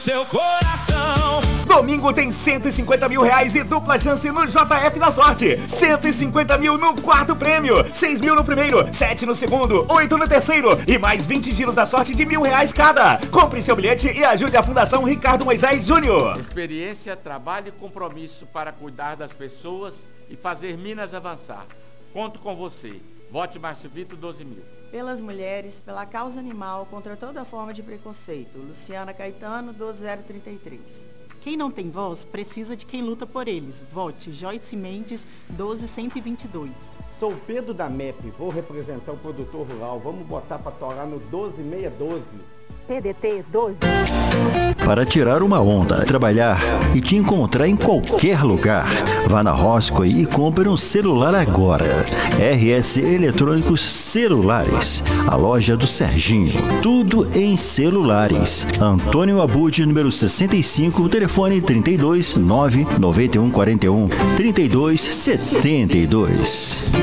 Seu coração. Domingo tem 150 mil reais e dupla chance no JF da Sorte. 150 mil no quarto prêmio, 6 mil no primeiro, 7 no segundo, 8 no terceiro e mais 20 giros da sorte de R$1.000 cada. Compre seu bilhete e ajude a Fundação Ricardo Moisés Júnior. Experiência, trabalho e compromisso para cuidar das pessoas e fazer Minas avançar. Conto com você. Vote Márcio Vitor 12 mil. Pelas mulheres, pela causa animal, contra toda forma de preconceito. Luciana Caetano, 12033. Quem não tem voz, precisa de quem luta por eles. Vote Joyce Mendes, 12122. Sou Pedro da MEP, vou representar o produtor rural. Vamos botar para torar no 12612. PDT 12. Para tirar uma onda, trabalhar e te encontrar em qualquer lugar. Vá na Roscoe e compre um celular agora. RS Eletrônicos Celulares, a loja do Serginho. Tudo em celulares. Antônio Abud, número 65, telefone 32 991 41 32 72.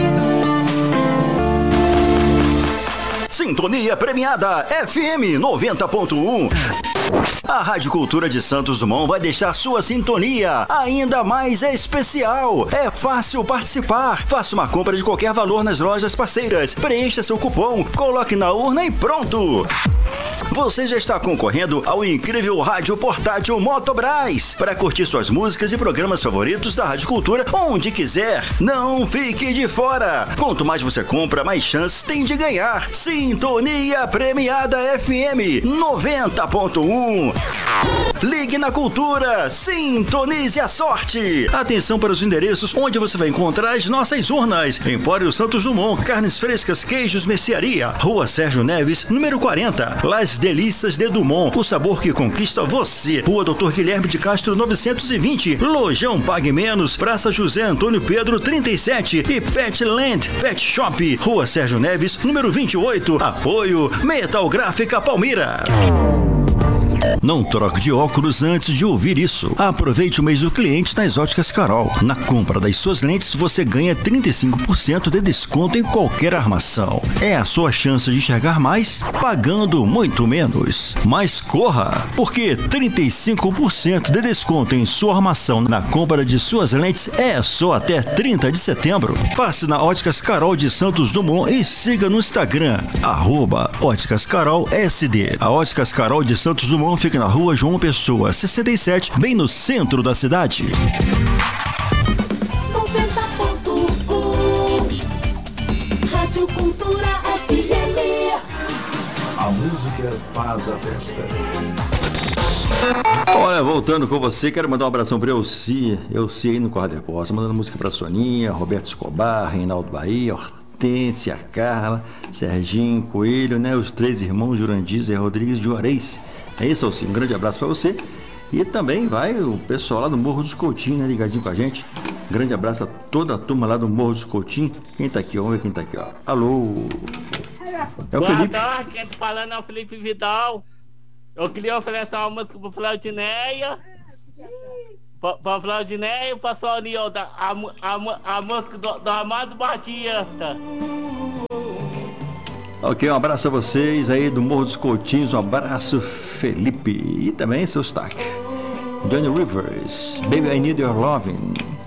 Sintonia premiada FM 90.1. A Rádio Cultura de Santos Dumont vai deixar sua sintonia ainda mais especial. É fácil participar. Faça uma compra de qualquer valor nas lojas parceiras. Preencha seu cupom, coloque na urna e pronto. Você já está concorrendo ao incrível rádio portátil Motobras para curtir suas músicas e programas favoritos da Rádio Cultura onde quiser. Não fique de fora. Quanto mais você compra, mais chances tem de ganhar. Sintonia premiada FM 90.1. Ligue na Cultura, sintonize a sorte. Atenção para os endereços onde você vai encontrar as nossas urnas. Empório Santos Dumont, carnes frescas, queijos, mercearia. Rua Sérgio Neves, número 40. Las Delícias de Dumont, o sabor que conquista você. Rua Doutor Guilherme de Castro 920. Lojão Pague Menos, Praça José Antônio Pedro 37 e Petland Pet Shop, Rua Sérgio Neves, número 28. Apoio Metal Gráfica Palmira. Não troque de óculos antes de ouvir isso. Aproveite o mês do cliente nas Óticas Carol. Na compra das suas lentes, você ganha 35% de desconto em qualquer armação. É a sua chance de enxergar mais, pagando muito menos. Mas corra, porque 35% de desconto em sua armação na compra de suas lentes é só até 30 de setembro. Passe na Óticas Carol de Santos Dumont e siga no Instagram, @Óticas Carol SD. A Óticas Carol de Santos Dumont fica na Rua João Pessoa, 67, bem no centro da cidade. 90.1 Rádio Cultura FM. A música faz a festa. Olha, voltando com você, quero mandar um abração para Elci aí no Corda Repórter, mandando música para Soninha, Roberto Escobar, Reinaldo Bahia, Hortência, Carla, Serginho Coelho, né? Os três irmãos Jurandir e Rodrigues de Juarez. É isso, Alci, um grande abraço para você. E também vai o pessoal lá do Morro dos Coutinhos, né, ligadinho com a gente. Grande abraço a toda a turma lá do Morro dos Coutinhos. Quem tá aqui? Vamos ver quem tá aqui, ó. Alô? É o Felipe. Boa tarde, quem tá falando é o Felipe Vidal. Eu queria oferecer uma música pro Flaudineia. Pra Flaudineia e pra Sonilda, a música do Amado Batista. Ok, um abraço a vocês aí do Morro dos Coutinhos, um abraço Felipe e também seu destaque Johnny Rivers, Baby I Need Your Loving.